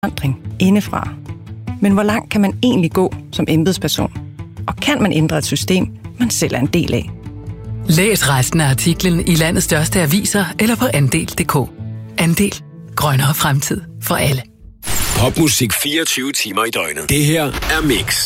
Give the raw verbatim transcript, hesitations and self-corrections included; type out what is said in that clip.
forandring indefra. Men hvor langt kan man egentlig gå som embedsperson? Og kan man ændre et system, man selv er en del af? Læs resten af artiklen i landets største aviser eller på andel punktum d k. Andel. Grønnere fremtid for alle. Popmusik fireogtyve timer i døgnet. Det her er Mix.